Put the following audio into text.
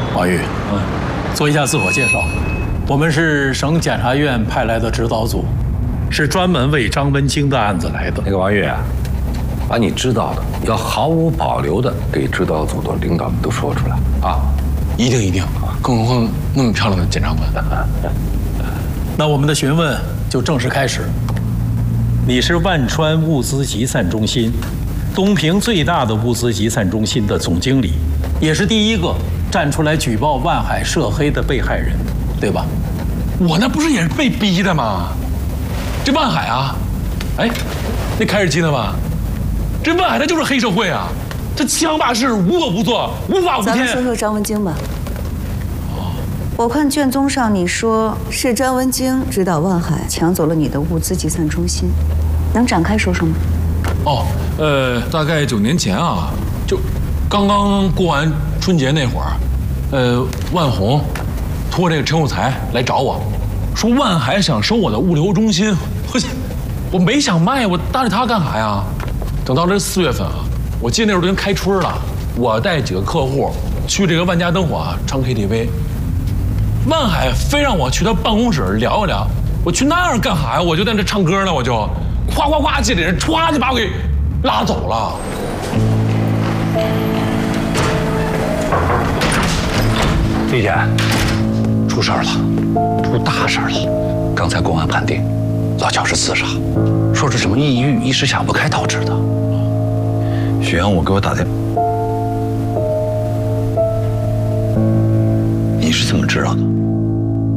王玉，做一下自我介绍。我们是省检察院派来的指导组，是专门为张文京的案子来的。 那个王玉啊，把你知道的要毫无保留的给指导组的领导们都说出来啊！ 一定，更何况那么漂亮的检察官。 那我们的询问就正式开始。你是万川物资集散中心，东平最大的物资集散中心的总经理，也是第一个站出来举报万海涉黑的被害人，对吧？ 我那不是也是被逼的吗？这万海啊，哎，那开着机呢吧？这万海他就是黑社会啊，这欺行霸市，无恶不作，无法无天。 咱们说说张文京吧。我看卷宗上你说是张文京指导万海抢走了你的物资集散中心，能展开说说吗？ 大概9年前啊，就刚刚过完春节那会儿，万红托这个陈有才来找我，说万海想收我的物流中心，我没想卖，我搭理他干啥呀？等到这4月份啊，我记得那时候都已经开春了，我带几个客户去这个万家灯火啊唱 KTV， 万海非让我去他办公室聊一聊，我去那儿干啥呀？我就在那唱歌呢，我就夸夸夸，这里人歘就把我给拉走了。 李姐，出事儿了，出大事儿了！刚才公安判定，老乔是自杀，说是什么抑郁、一时想不开导致的。 许阳武给我打电话，你是怎么知道的？